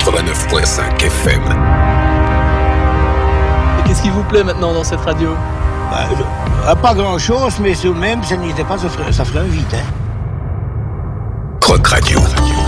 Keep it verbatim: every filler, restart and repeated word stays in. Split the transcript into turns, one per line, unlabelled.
quatre-vingt-neuf virgule cinq F M.
Et qu'est-ce qui vous plaît maintenant dans cette radio?
Bah, je, pas grand-chose, mais tout de même, ça n'était pas, ça ferait, ça ferait un vide. Hein.
Croc Radio.